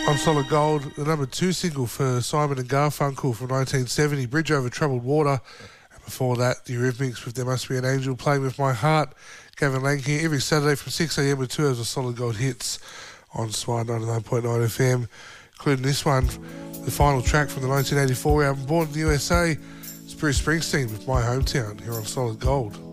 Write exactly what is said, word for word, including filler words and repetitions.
On Solid Gold, the number two single for Simon and Garfunkel from nineteen seventy, Bridge Over Troubled Water. And before that, the Eurythmics with There Must Be an Angel, Playing With My Heart. Gavin Lang here every Saturday from six a m with two hours of Solid Gold hits on Swire ninety-nine point nine F M, including this one, the final track from the nineteen eighty-four album Born in the U S A. It's Bruce Springsteen with My Hometown here on Solid Gold.